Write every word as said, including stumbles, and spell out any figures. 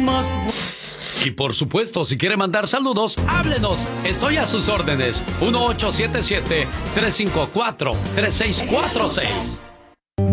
más. Y por supuesto, si quiere mandar saludos, háblenos. Estoy a sus órdenes. uno ocho siete siete, tres cinco cuatro, tres seis cuatro seis.